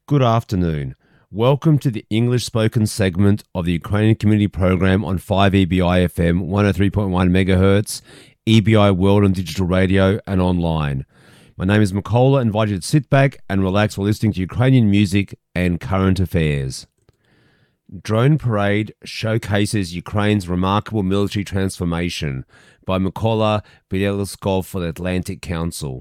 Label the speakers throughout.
Speaker 1: Good afternoon. Welcome to the English spoken segment of the Ukrainian Community Program on 5EBI FM 103.1 MHz, EBI World on Digital Radio and online. My name is Mikola. I invite you to sit back and relax while listening to Ukrainian music and current affairs. Drone Parade showcases Ukraine's remarkable military transformation by Mykola Bielskov for the Atlantic Council.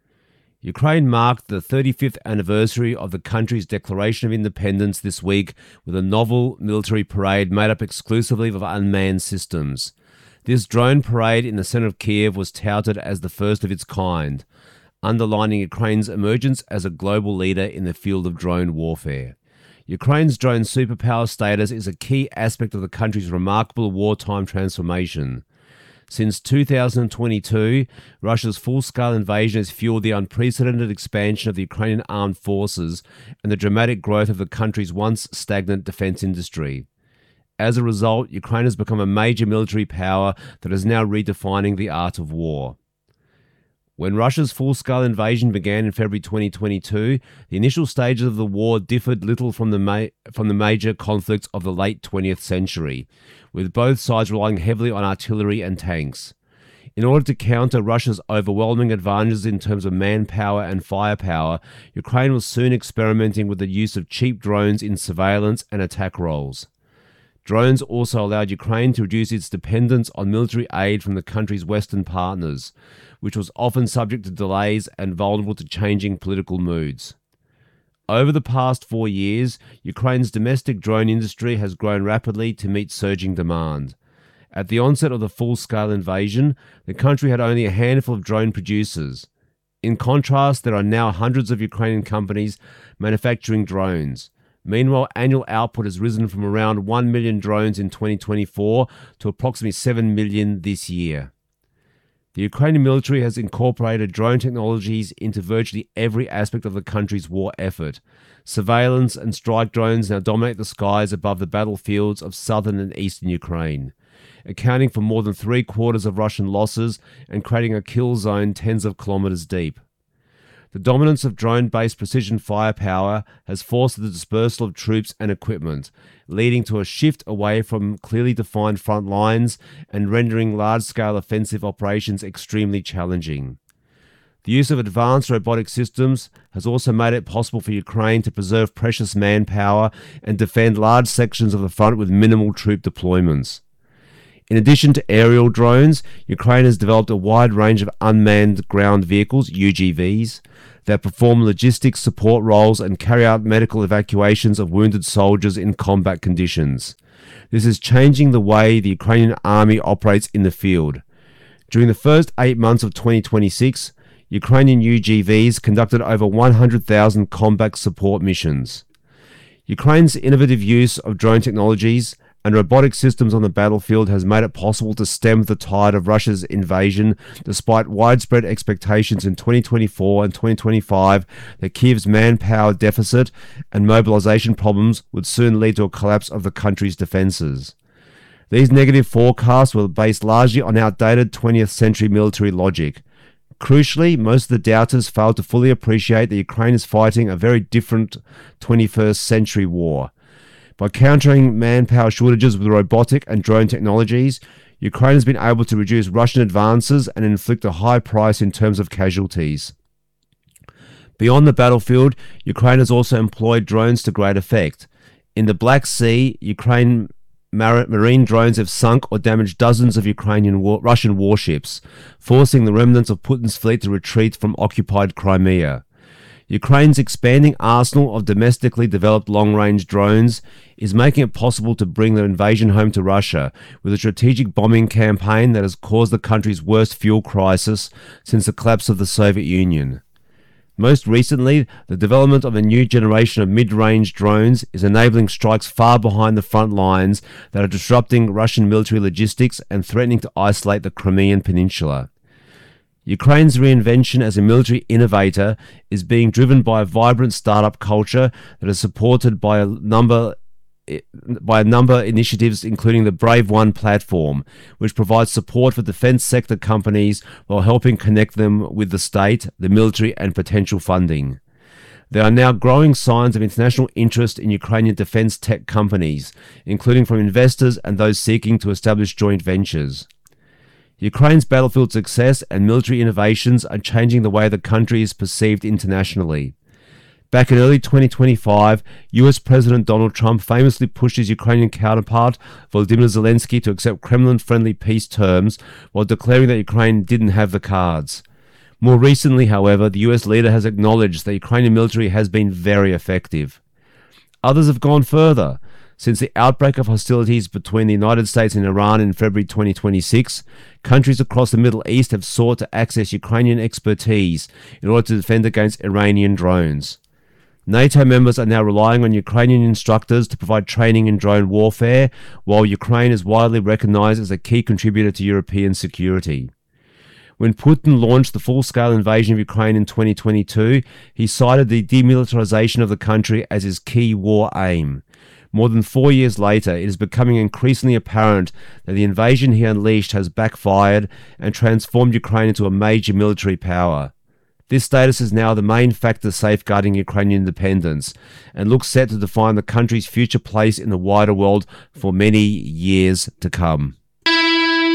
Speaker 1: Ukraine marked the 35th anniversary of the country's declaration of independence this week with a novel military parade made up exclusively of unmanned systems. This drone parade in the center of Kiev was touted as the first of its kind, underlining Ukraine's emergence as a global leader in the field of drone warfare. Ukraine's drone superpower status is a key aspect of the country's remarkable wartime transformation. Since 2022, Russia's full-scale invasion has fueled the unprecedented expansion of the Ukrainian armed forces and the dramatic growth of the country's once stagnant defense industry. As a result, Ukraine has become a major military power that is now redefining the art of war. When Russia's full-scale invasion began in February 2022, the initial stages of the war differed little from the major conflicts of the late 20th century, with both sides relying heavily on artillery and tanks. In order to counter Russia's overwhelming advantages in terms of manpower and firepower, Ukraine was soon experimenting with the use of cheap drones in surveillance and attack roles. Drones also allowed Ukraine to reduce its dependence on military aid from the country's Western partners, which was often subject to delays and vulnerable to changing political moods. Over the past 4 years, Ukraine's domestic drone industry has grown rapidly to meet surging demand. At the onset of the full-scale invasion, the country had only a handful of drone producers. In contrast, there are now hundreds of Ukrainian companies manufacturing drones. Meanwhile, annual output has risen from around 1 million drones in 2024 to approximately 7 million this year. The Ukrainian military has incorporated drone technologies into virtually every aspect of the country's war effort. Surveillance and strike drones now dominate the skies above the battlefields of southern and eastern Ukraine, accounting for more than 3/4 of Russian losses and creating a kill zone tens of kilometers deep. The dominance of drone-based precision firepower has forced the dispersal of troops and equipment, leading to a shift away from clearly defined front lines and rendering large-scale offensive operations extremely challenging. The use of advanced robotic systems has also made it possible for Ukraine to preserve precious manpower and defend large sections of the front with minimal troop deployments. In addition to aerial drones, Ukraine has developed a wide range of unmanned ground vehicles, UGVs, that perform logistics support roles and carry out medical evacuations of wounded soldiers in combat conditions. This is changing the way the Ukrainian army operates in the field. During the first 8 months of 2026, Ukrainian UGVs conducted over 100,000 combat support missions. Ukraine's innovative use of drone technologies and robotic systems on the battlefield has made it possible to stem the tide of Russia's invasion, despite widespread expectations in 2024 and 2025 that Kiev's manpower deficit and mobilization problems would soon lead to a collapse of the country's defenses. These negative forecasts were based largely on outdated 20th century military logic. Crucially, most of the doubters failed to fully appreciate that Ukraine is fighting a very different 21st century war. By countering manpower shortages with robotic and drone technologies, Ukraine has been able to reduce Russian advances and inflict a high price in terms of casualties. Beyond the battlefield, Ukraine has also employed drones to great effect. In the Black Sea, Ukraine marine drones have sunk or damaged dozens of Russian warships, forcing the remnants of Putin's fleet to retreat from occupied Crimea. Ukraine's expanding arsenal of domestically developed long-range drones is making it possible to bring their invasion home to Russia with a strategic bombing campaign that has caused the country's worst fuel crisis since the collapse of the Soviet Union. Most recently, the development of a new generation of mid-range drones is enabling strikes far behind the front lines that are disrupting Russian military logistics and threatening to isolate the Crimean Peninsula. Ukraine's reinvention as a military innovator is being driven by a vibrant startup culture that is supported by a number of initiatives, including the Brave One platform, which provides support for defense sector companies while helping connect them with the state, the military, and potential funding. There are now growing signs of international interest in Ukrainian defense tech companies, including from investors and those seeking to establish joint ventures. Ukraine's battlefield success and military innovations are changing the way the country is perceived internationally. Back in early 2025, US President Donald Trump famously pushed his Ukrainian counterpart, Volodymyr Zelensky, to accept Kremlin-friendly peace terms while declaring that Ukraine didn't have the cards. More recently, however, the US leader has acknowledged that the Ukrainian military has been very effective. Others have gone further. Since the outbreak of hostilities between the United States and Iran in February 2026, countries across the Middle East have sought to access Ukrainian expertise in order to defend against Iranian drones. NATO members are now relying on Ukrainian instructors to provide training in drone warfare, while Ukraine is widely recognized as a key contributor to European security. When Putin launched the full-scale invasion of Ukraine in 2022, he cited the demilitarization of the country as his key war aim. More than 4 years later, it is becoming increasingly apparent that the invasion he unleashed has backfired and transformed Ukraine into a major military power. This status is now the main factor safeguarding Ukrainian independence and looks set to define the country's future place in the wider world for many years to come.